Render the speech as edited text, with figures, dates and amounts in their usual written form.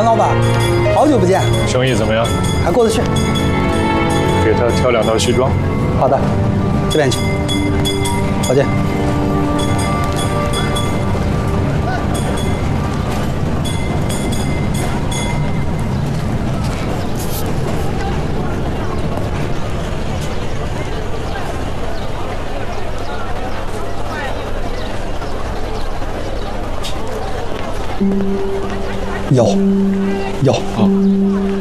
老板，好久不见， 生意怎么样？ 还过得去。 给他挑2套西装。 好的，这边请。再见。有。 哦。